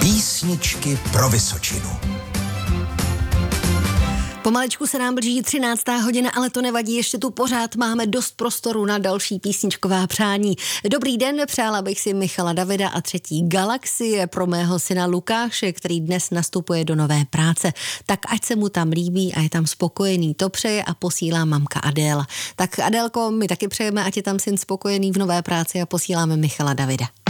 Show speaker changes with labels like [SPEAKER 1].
[SPEAKER 1] Písničky pro Vysočinu.
[SPEAKER 2] Pomalečku se nám blíží 13. hodina, ale to nevadí, ještě tu pořád máme dost prostoru na další písničková přání. Dobrý den, přála bych si Michala Davida a třetí galaxie pro mého syna Lukáše, který dnes nastupuje do nové práce. Tak ať se mu tam líbí a je tam spokojený, to přeje a posílá mamka Adéla. Tak Adélko, my taky přejeme, ať je tam syn spokojený v nové práci a posíláme Michala Davida.